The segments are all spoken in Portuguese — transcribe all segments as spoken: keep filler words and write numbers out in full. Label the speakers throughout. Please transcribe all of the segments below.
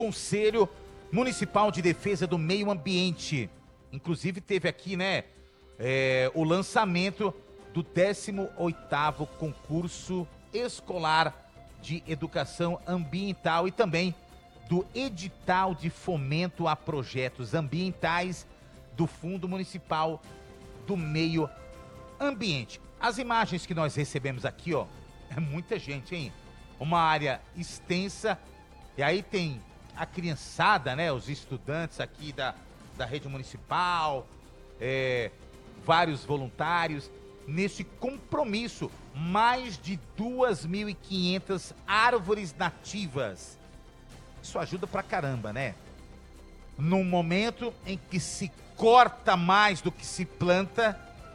Speaker 1: Conselho Municipal de Defesa do Meio Ambiente. Inclusive teve aqui, né, é, o lançamento do décimo oitavo concurso escolar de educação ambiental e também do edital de fomento a projetos ambientais do Fundo Municipal do Meio Ambiente. As imagens que nós recebemos aqui, ó, é muita gente, hein? Uma área extensa, e aí tem a criançada, né, os estudantes aqui da, da rede municipal, é, vários voluntários, nesse compromisso, mais de duas mil e quinhentas árvores nativas. Isso ajuda pra caramba, né? Num momento em que se corta mais do que se planta,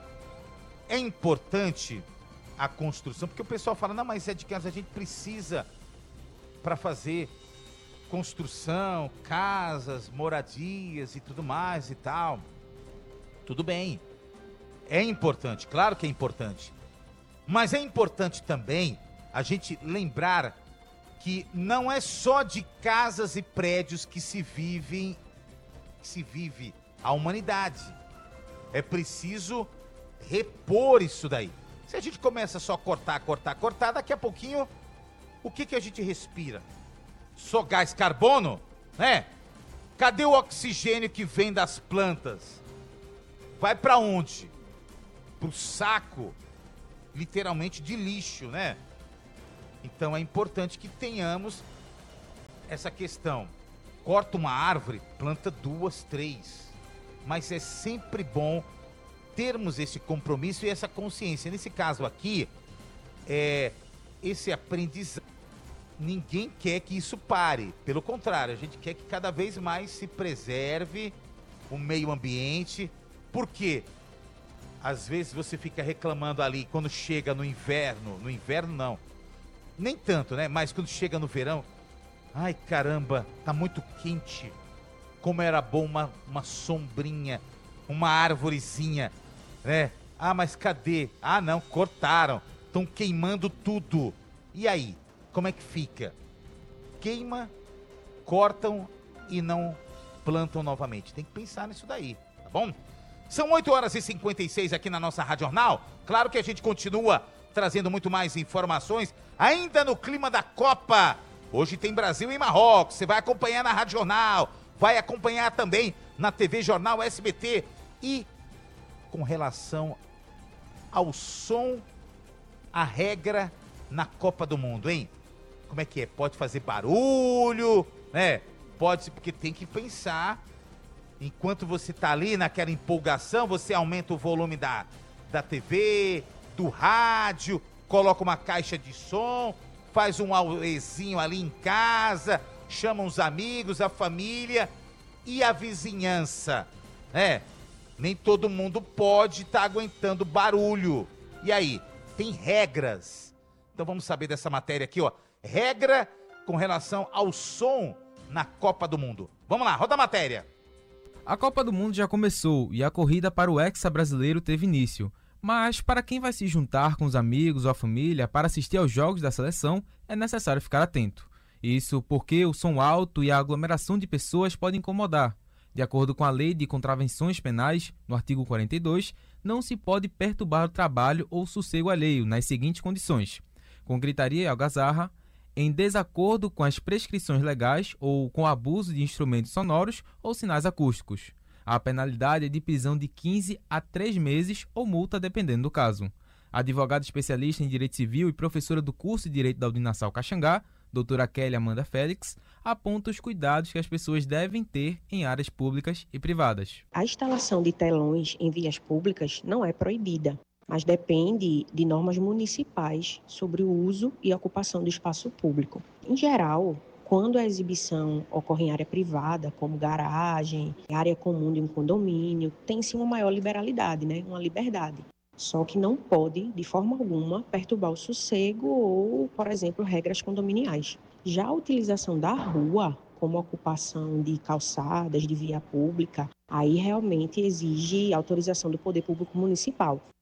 Speaker 1: é importante a construção, porque o pessoal fala, não, mas é de casa, a gente precisa para fazer construção, casas, moradias e tudo mais e tal. Tudo bem, é importante, claro que é importante, mas é importante também a gente lembrar que não é só de casas e prédios que se vivem, que se vive a humanidade. É preciso repor isso daí. Se a gente começa só a cortar, cortar, cortar, daqui a pouquinho, o que que a gente respira? Só gás carbono, né? Cadê o oxigênio que vem das plantas? Vai para onde? Pro saco, literalmente, de lixo, né? Então é importante que tenhamos essa questão. Corta uma árvore, planta duas, três. Mas é sempre bom termos esse compromisso e essa consciência. Nesse caso aqui, é, esse aprendizado, ninguém quer que isso pare. Pelo contrário, a gente quer que cada vez mais se preserve o meio ambiente. Por quê? Às vezes você fica reclamando ali quando chega no inverno. No inverno não, nem tanto, né? Mas quando chega no verão, ai caramba, tá muito quente. Como era bom uma, uma sombrinha, uma árvorezinha, né? Ah, mas cadê? Ah, não, cortaram. Estão queimando tudo. E aí? Como é que fica? Queima, cortam e não plantam novamente. Tem que pensar nisso daí, tá bom? São oito horas e cinquenta e seis aqui na nossa Rádio Jornal. Claro que a gente continua trazendo muito mais informações, ainda no clima da Copa. Hoje tem Brasil e Marrocos. Você vai acompanhar na Rádio Jornal, vai acompanhar também na T V Jornal S B T. E com relação ao som, a regra na Copa do Mundo, hein? Como é que é? Pode fazer barulho, né? Pode, porque tem que pensar. Enquanto você tá ali naquela empolgação, você aumenta o volume da, da T V, do rádio, coloca uma caixa de som, faz um auezinho ali em casa, chama os amigos, a família e a vizinhança, né? Nem todo mundo pode estar tá aguentando barulho. E aí? Tem regras. Então vamos saber dessa matéria aqui, ó. Regra com relação ao som na Copa do Mundo. Vamos lá, roda a matéria.
Speaker 2: A Copa do Mundo já começou e a corrida para o Hexa brasileiro teve início. Mas para quem vai se juntar com os amigos ou a família para assistir aos jogos da seleção, é necessário ficar atento. Isso porque o som alto e a aglomeração de pessoas podem incomodar. De acordo com a Lei de Contravenções Penais, no artigo quarenta e dois, não se pode perturbar o trabalho ou sossego alheio nas seguintes condições: com gritaria e algazarra, em desacordo com as prescrições legais ou com abuso de instrumentos sonoros ou sinais acústicos. A penalidade é de prisão de quinze a três meses ou multa, dependendo do caso. A advogada especialista em Direito Civil e professora do curso de Direito da Udinassal Caxangá, doutora Kelly Amanda Félix, aponta os cuidados que as pessoas devem ter em áreas públicas e privadas.
Speaker 3: A instalação de telões em vias públicas não é proibida, mas depende de normas municipais sobre o uso e ocupação do espaço público. Em geral, quando a exibição ocorre em área privada, como garagem, área comum de um condomínio, tem-se uma maior liberalidade, né? Uma liberdade. Só que não pode, de forma alguma, perturbar o sossego ou, por exemplo, regras condominiais. Já a utilização da rua, como ocupação de calçadas, de via pública, aí realmente exige autorização do poder público municipal.